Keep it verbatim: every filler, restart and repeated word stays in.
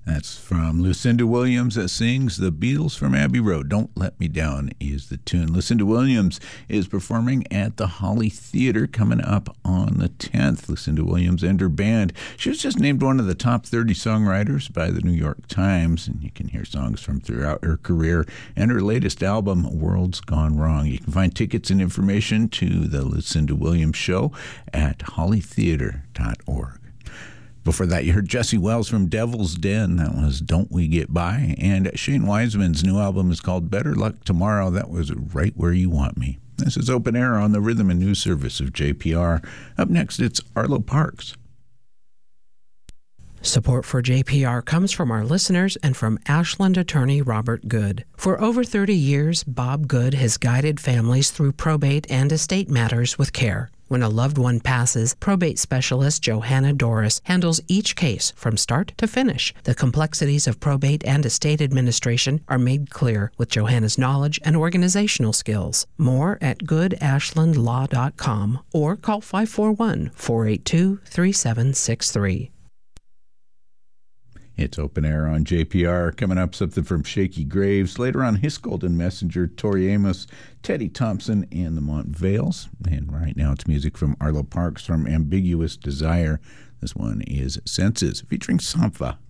That's from Lucinda Williams that sings The Beatles from Abbey Road. Don't Let Me Down is the tune. Lucinda Williams is performing at the Holly Theater coming up on the tenth. Lucinda Williams and her band. She was just named one of the top thirty songwriters by the New York Times, and you can hear songs from throughout her career and her latest album, World's Gone Wrong. You can find tickets and information to the Lucinda Williams Show at holly theater dot org. Before that, you heard Jesse Wells from Devil's Den. That was Don't We Get By. And Shane Wiseman's new album is called Better Luck Tomorrow. That was Right Where You Want Me. This is Open Air on the Rhythm and News Service of J P R. Up next, it's Arlo Parks. Support for J P R comes from our listeners and from Ashland attorney Robert Good. For over thirty years, Bob Good has guided families through probate and estate matters with care. When a loved one passes, probate specialist Johanna Doris handles each case from start to finish. The complexities of probate and estate administration are made clear with Johanna's knowledge and organizational skills. More at good ashland law dot com or call five four one, four eight two, three seven six three. It's Open Air on J P R. Coming up, something from Shaky Graves. Later on, His Golden Messenger, Tori Amos, Teddy Thompson, and the Montvales. And right now, it's music from Arlo Parks from Ambiguous Desire. This one is Senses, featuring Sampha.